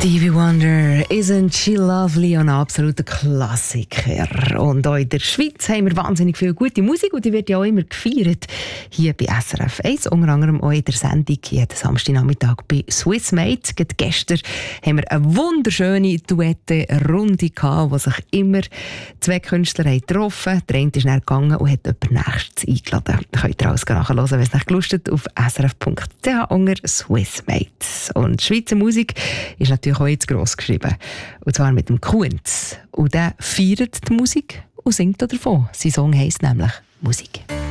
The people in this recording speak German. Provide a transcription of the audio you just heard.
Stevie Wonder, Isn't She Lovely? Ein absoluter Klassiker. Und auch in der Schweiz haben wir wahnsinnig viel gute Musik und die wird ja auch immer gefeiert. Hier bei SRF 1, unter anderem auch in der Sendung jeden Samstagnachmittag bei Swiss Made. Gestern haben wir eine wunderschöne Duette-Runde gehabt, wo sich immer zwei Künstler haben getroffen. Der eine ist dann gegangen und hat jemand Nächstes eingeladen. Da könnt ihr alles nachhören, wenn es nicht gelustet, auf srf.ch unter Swiss Made. Und Schweizer Musik ist natürlich auch jetzt gross geschrieben. Und zwar mit dem Kunz. Und der feiert die Musik und singt davon. Sein Song heisst nämlich «Musik».